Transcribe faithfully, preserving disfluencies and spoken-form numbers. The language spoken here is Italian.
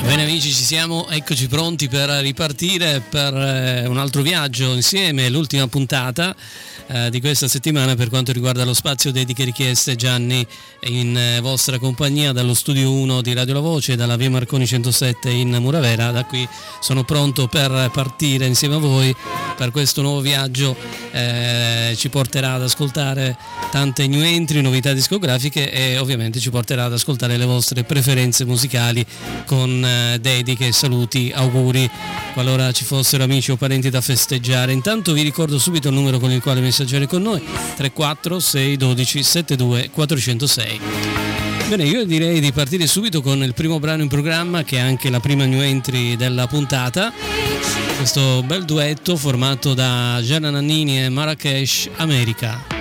Bene amici, ci siamo, eccoci pronti per ripartire per eh, un altro viaggio insieme, l'ultima puntata eh, di questa settimana per quanto riguarda lo spazio dediche richieste. Gianni in eh, vostra compagnia dallo studio uno di Radio La Voce, dalla via Marconi centosette in Muravera. Da qui sono pronto per partire insieme a voi per questo nuovo viaggio, eh, ci porterà ad ascoltare tante new entry, novità discografiche e ovviamente ci porterà ad ascoltare le vostre preferenze musicali con eh, dediche, saluti, auguri qualora ci fossero amici o parenti da festeggiare. Intanto vi ricordo subito il numero con il quale messaggiare con noi: tre quattro sei uno due sette due quattro zero sei. Bene, io direi di partire subito con il primo brano in programma, che è anche la prima new entry della puntata. Questo bel duetto formato da Gianna Nannini e Marrakesh, America.